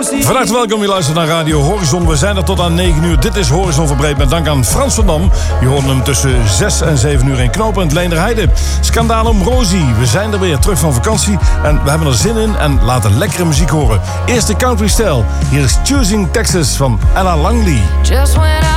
Van harte welkom, je luistert naar Radio Horizon. We zijn er tot aan 9 uur. Dit is Horizon Verbreed met dank aan Frans van Dam. Je hoort hem tussen 6 en 7 uur in Knopend Leenderheide. Skandaal om Rosie. We zijn er weer terug van vakantie en we hebben er zin in en laten lekkere muziek horen. Eerst de country stijl. Hier is Choosing Texas van Ella Langley. Just when